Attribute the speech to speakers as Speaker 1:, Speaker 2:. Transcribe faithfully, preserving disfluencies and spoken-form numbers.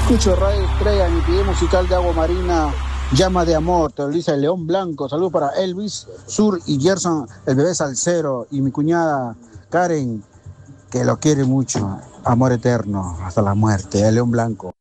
Speaker 1: Escucho Radio Estrella, mi pie musical de Agua Marina, Llama de Amor, te lo dice el León Blanco. Saludos para Elvis, Sur y Gerson, el bebé salsero, y mi cuñada Karen, que lo quiere mucho. Amor eterno, hasta la muerte, el León Blanco.